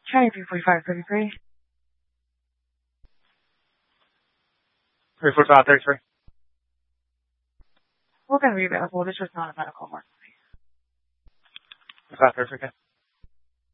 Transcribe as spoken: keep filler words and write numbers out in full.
Try three forty-five thirty-three. three forty-five thirty-three. We're going to be available. This was not a medical emergency. three forty-five thirty-three.